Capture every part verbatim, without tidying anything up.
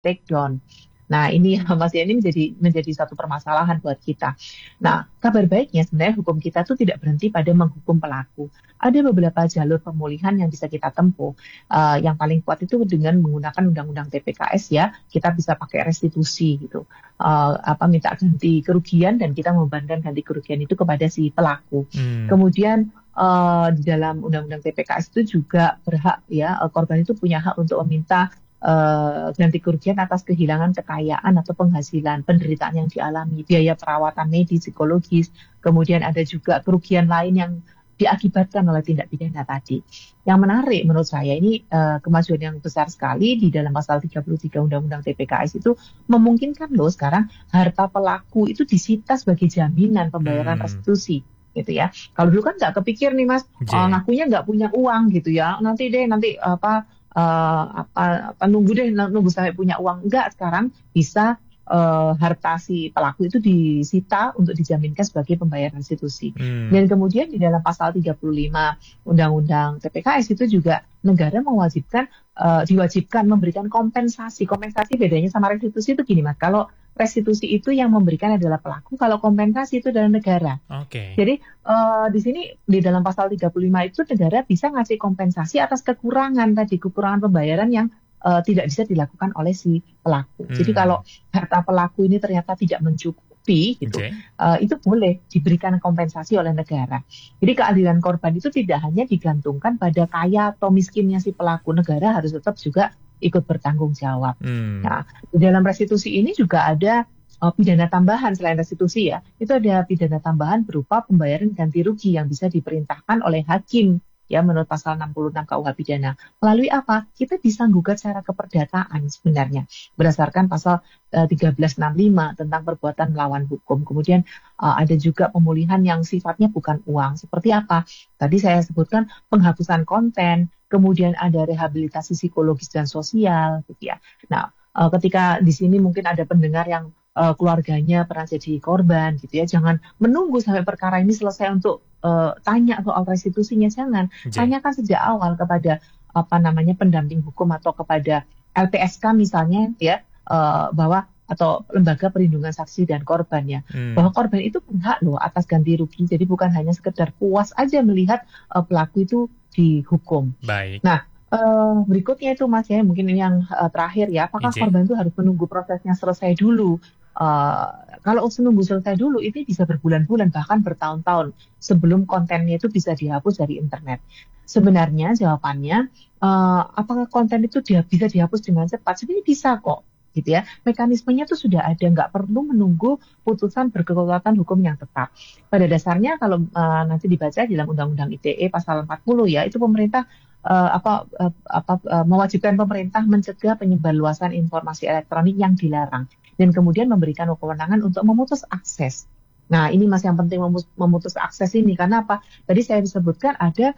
take down. Nah, ini Mas ya, ini menjadi menjadi satu permasalahan buat kita. Nah, kabar baiknya sebenarnya hukum kita tuh tidak berhenti pada menghukum pelaku. Ada beberapa jalur pemulihan yang bisa kita tempuh. Uh, yang paling kuat itu dengan menggunakan undang-undang T P K S ya. Kita bisa pakai restitusi gitu. Uh, apa minta ganti kerugian dan kita membebankan ganti kerugian itu kepada si pelaku. Hmm. Kemudian uh, di dalam undang-undang T P K S itu juga berhak ya, uh, korban itu punya hak untuk meminta Uh, ganti kerugian atas kehilangan kekayaan atau penghasilan, penderitaan yang dialami, biaya perawatan medis, psikologis, kemudian ada juga kerugian lain yang diakibatkan oleh tindak pidana tadi. Yang menarik menurut saya ini uh, kemajuan yang besar sekali di dalam pasal tiga puluh tiga Undang-Undang T P K S itu memungkinkan loh sekarang harta pelaku itu disita sebagai jaminan pembayaran hmm. restitusi. Gitu ya. Kalau dulu kan nggak kepikir nih Mas, uh, ngakunya nggak punya uang gitu ya. Nanti deh nanti apa Uh, apa, apa nunggu deh nunggu sampai punya uang. Enggak, sekarang bisa uh, harta si pelaku itu disita untuk dijaminkan sebagai pembayaran restitusi. Hmm. Dan kemudian di dalam pasal tiga puluh lima Undang-Undang T P K S itu juga negara mewajibkan uh, diwajibkan memberikan kompensasi. Kompensasi bedanya sama restitusi itu gini Mas. Kalau restitusi itu yang memberikan adalah pelaku, kalau kompensasi itu adalah negara. Oke. Okay. Jadi uh, di sini di dalam pasal tiga puluh lima itu negara bisa ngasih kompensasi atas kekurangan tadi, kekurangan pembayaran yang uh, tidak bisa dilakukan oleh si pelaku. Hmm. Jadi kalau harta pelaku ini ternyata tidak mencukupi gitu, okay. uh, itu boleh diberikan kompensasi oleh negara. Jadi keadilan korban itu tidak hanya digantungkan pada kaya atau miskinnya si pelaku, negara harus tetap juga ikut bertanggung jawab. Hmm. Nah, di dalam restitusi ini juga ada uh, pidana tambahan selain restitusi ya. Itu ada pidana tambahan berupa pembayaran ganti rugi yang bisa diperintahkan oleh hakim ya menurut pasal enam puluh enam K U H pidana. Melalui apa? Kita bisa gugat secara keperdataan sebenarnya berdasarkan pasal uh, tiga belas enam puluh lima tentang perbuatan melawan hukum. Kemudian uh, ada juga pemulihan yang sifatnya bukan uang. Seperti apa? Tadi saya sebutkan penghapusan konten, kemudian ada rehabilitasi psikologis dan sosial, gitu ya. Nah, uh, ketika di sini mungkin ada pendengar yang uh, keluarganya pernah jadi korban, gitu ya. Jangan menunggu sampai perkara ini selesai untuk uh, tanya soal restitusinya, jangan. Jadi. Tanyakan sejak awal kepada apa namanya pendamping hukum atau kepada L P S K misalnya, ya, uh, bahwa atau lembaga perlindungan saksi dan korbannya, hmm. bahwa korban itu berhak loh atas ganti rugi. Jadi bukan hanya sekedar puas aja melihat uh, pelaku itu dihukum. Baik. Nah, uh, berikutnya itu Mas ya, mungkin ini yang uh, terakhir ya, apakah Ije. korban itu harus menunggu prosesnya selesai dulu? Uh, kalau menunggu selesai dulu, ini bisa berbulan-bulan bahkan bertahun-tahun sebelum kontennya itu bisa dihapus dari internet. Sebenarnya jawabannya, uh, apakah konten itu dia bisa dihapus dengan cepat? Sebenarnya bisa kok. Gitu ya, mekanismenya itu sudah ada, nggak perlu menunggu putusan berkekuatan hukum yang tetap. Pada dasarnya kalau uh, nanti dibaca di dalam Undang-Undang I T E pasal empat puluh ya, itu pemerintah uh, apa uh, apa uh, mewajibkan pemerintah mencegah penyebarluasan informasi elektronik yang dilarang dan kemudian memberikan kewenangan untuk memutus akses. Nah, ini Mas yang penting memutus akses ini karena apa? Tadi saya disebutkan ada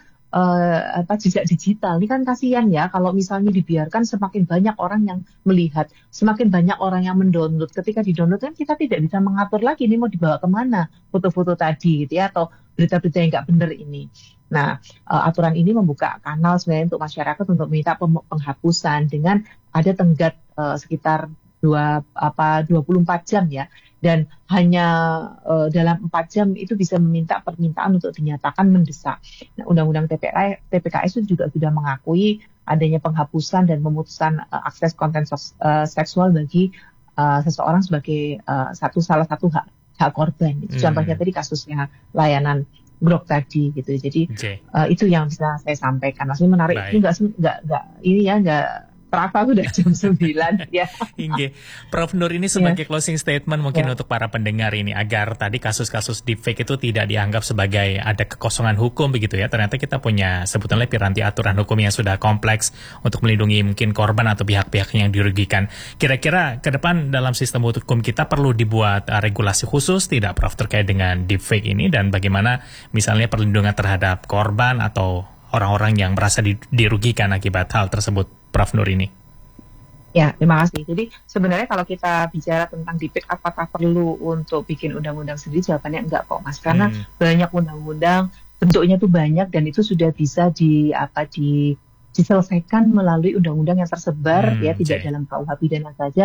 Uh, apa jejak digital. Ini kan kasihan ya kalau misalnya dibiarkan semakin banyak orang yang melihat, semakin banyak orang yang mendownload. Ketika didownload kan kita tidak bisa mengatur lagi ini mau dibawa kemana foto-foto tadi gitu ya, atau berita-berita yang nggak benar ini. Nah, uh, aturan ini membuka kanal sebenarnya untuk masyarakat untuk meminta penghapusan dengan ada tenggat uh, sekitar dua apa dua puluh empat jam ya. Dan hanya uh, dalam empat jam itu bisa meminta permintaan untuk dinyatakan mendesak. Nah, Undang-Undang T P K S itu juga sudah mengakui adanya penghapusan dan pemutusan uh, akses konten sos, uh, seksual bagi uh, seseorang sebagai uh, satu salah satu hak, hak korban. Itu hmm. contohnya tadi kasusnya layanan Grok tadi gitu. Jadi okay. uh, itu yang bisa saya sampaikan. Maksudnya menarik. Baik. Ini nggak nggak nggak ini ya nggak. Terasa sudah jam sembilan ya. Inge, Prof Nur ini sebagai yeah. closing statement mungkin yeah. untuk para pendengar ini agar tadi kasus-kasus deepfake itu tidak dianggap sebagai ada kekosongan hukum begitu ya. Ternyata kita punya sebetulnya piranti aturan hukum yang sudah kompleks untuk melindungi mungkin korban atau pihak-pihak yang dirugikan. Kira-kira ke depan dalam sistem hukum kita perlu dibuat uh, regulasi khusus tidak Prof terkait dengan deepfake ini dan bagaimana misalnya perlindungan terhadap korban atau orang-orang yang merasa dirugikan akibat hal tersebut. Prof Nur ini. Ya, terima kasih. Jadi sebenarnya kalau kita bicara tentang deepfake, apakah perlu untuk bikin undang-undang sendiri? Jawabannya enggak kok, Mas. Karena hmm. banyak undang-undang, bentuknya tuh banyak dan itu sudah bisa di apa di diselesaikan melalui undang-undang yang tersebar, hmm, ya tidak okay. dalam K U H pidana saja,